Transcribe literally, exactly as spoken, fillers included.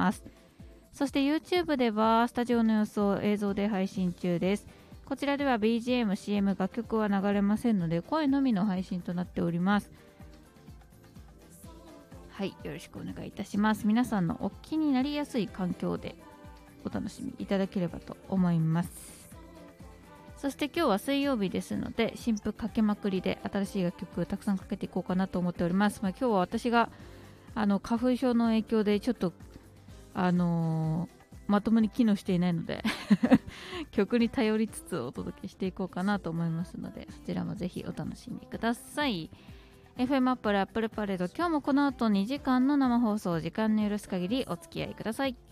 ます。そして YouTube ではスタジオの様子を映像で配信中です。こちらでは ビージーエム、シーエム、楽曲は流れませんので声のみの配信となっております。はい、よろしくお願いいたします。皆さんのお気になりやすい環境でお楽しみいただければと思います。そして今日は水曜日ですので新譜かけまくりで新しい楽曲たくさんかけていこうかなと思っております。まあ、今日は私があの花粉症の影響でちょっとあのーまともに機能していないので曲に頼りつつお届けしていこうかなと思いますので、そちらもぜひお楽しみください。 エフエム アップルアップルパレード、今日もこの後にじかんの生放送、時間の許す限りお付き合いください。